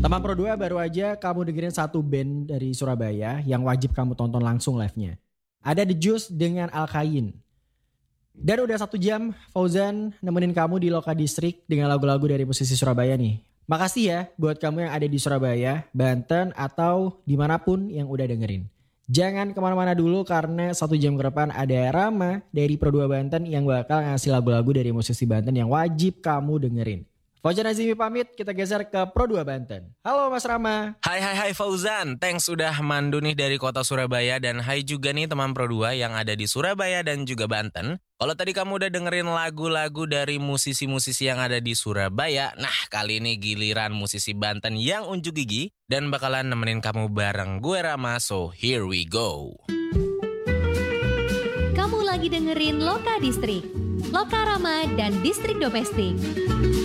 Teman Pro 2 baru aja kamu dengerin satu band dari Surabaya yang wajib kamu tonton langsung live-nya. Ada The Juice dengan Alkain. Dan udah 1 jam Fauzan nemenin kamu di Loka Distrik dengan lagu-lagu dari musisi Surabaya nih. Makasih ya buat kamu yang ada di Surabaya, Banten, atau dimanapun yang udah dengerin. Jangan kemana-mana dulu karena 1 jam ke depan ada Rama dari Pro 2 Banten yang bakal ngasih lagu-lagu dari musisi Banten yang wajib kamu dengerin. Fauzan Azimi pamit, kita geser ke Pro 2 Banten. Halo Mas Rama. Hai Fauzan, thanks udah mandu nih dari kota Surabaya dan hai juga nih teman Pro 2 yang ada di Surabaya dan juga Banten. Kalau tadi kamu udah dengerin lagu-lagu dari musisi-musisi yang ada di Surabaya, nah kali ini giliran musisi Banten yang unjuk gigi dan bakalan nemenin kamu bareng gue Rama, so here we go. Kamu lagi dengerin Loka Distrik, Loka Rama dan Distrik Domestik.